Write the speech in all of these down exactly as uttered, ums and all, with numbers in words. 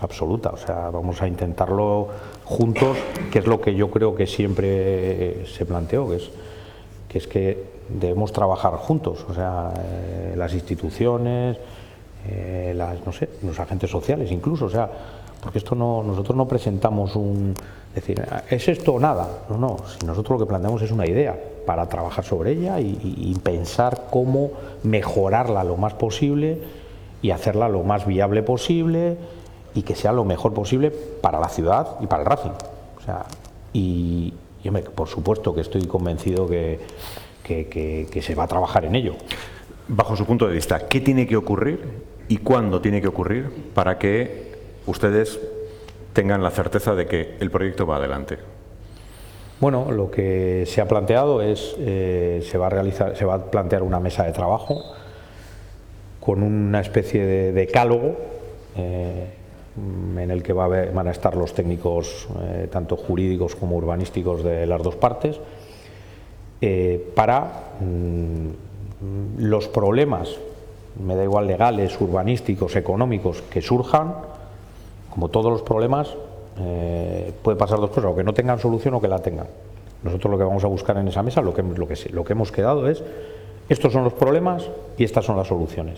absoluta. O sea, vamos a intentarlo juntos, que es lo que yo creo que siempre se planteó, que es que, es que debemos trabajar juntos, o sea, eh, las instituciones, eh, las, no sé, los agentes sociales incluso, o sea, porque esto no, nosotros no presentamos un, decir, ¿es esto o nada? No, no, si nosotros lo que planteamos es una idea para trabajar sobre ella y, y, y pensar cómo mejorarla lo más posible y hacerla lo más viable posible y que sea lo mejor posible para la ciudad y para el Racing. O sea, y, y hombre, por supuesto que estoy convencido que, que, que, que se va a trabajar en ello. Bajo su punto de vista, ¿qué tiene que ocurrir y cuándo tiene que ocurrir para que ustedes tengan la certeza de que el proyecto va adelante? Bueno, lo que se ha planteado es, eh, se va a realizar, se va a plantear una mesa de trabajo con una especie de decálogo eh, en el que va a haber, van a estar los técnicos eh, tanto jurídicos como urbanísticos de las dos partes eh, para mmm, los problemas, me da igual legales, urbanísticos, económicos que surjan, como todos los problemas. Eh, puede pasar dos cosas, o que no tengan solución o que la tengan. Nosotros lo que vamos a buscar en esa mesa, lo que, lo que, lo que hemos quedado es, estos son los problemas y estas son las soluciones.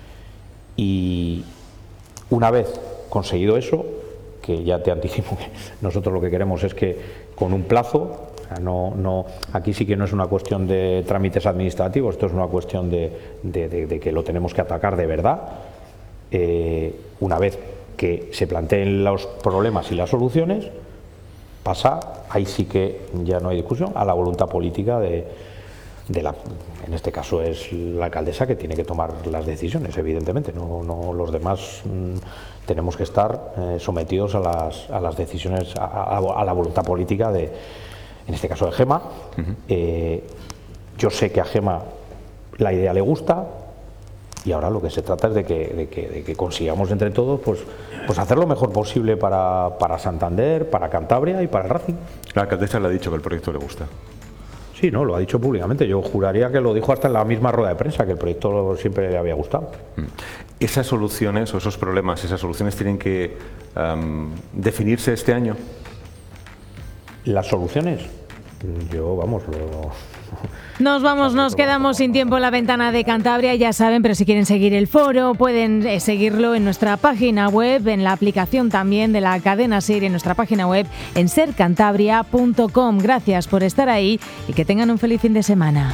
Y una vez conseguido eso, que ya te anticipo que nosotros lo que queremos es que con un plazo, o sea, no, no, aquí sí que no es una cuestión de trámites administrativos, esto es una cuestión de, de, de, de que lo tenemos que atacar de verdad, eh, una vez que se planteen los problemas y las soluciones, pasa, ahí sí que ya no hay discusión, a la voluntad política de, de la, en este caso es la alcaldesa que tiene que tomar las decisiones, evidentemente, no, no los demás mmm, tenemos que estar eh, sometidos a las, a las decisiones, a, a, a la voluntad política de, en este caso de Gema. Uh-huh. eh, yo sé que a Gema la idea le gusta, y ahora lo que se trata es de que, de que, de que consigamos entre todos pues, pues hacer lo mejor posible para, para Santander, para Cantabria y para el Racing. La alcaldesa le ha dicho que el proyecto le gusta. Sí, no, lo ha dicho públicamente. Yo juraría que lo dijo hasta en la misma rueda de prensa, que el proyecto siempre le había gustado. ¿Esas soluciones o esos problemas, esas soluciones tienen que um, definirse este año? Las soluciones, yo, vamos, lo... Nos vamos, nos quedamos sin tiempo en la ventana de Cantabria, ya saben, pero si quieren seguir el foro pueden eh, seguirlo en nuestra página web, en la aplicación también de la cadena SER, en nuestra página web en ser cantabria punto com. Gracias por estar ahí y que tengan un feliz fin de semana.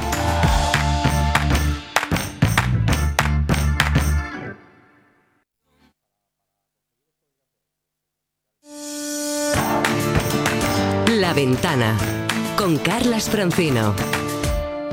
La Ventana con Carlas Francino.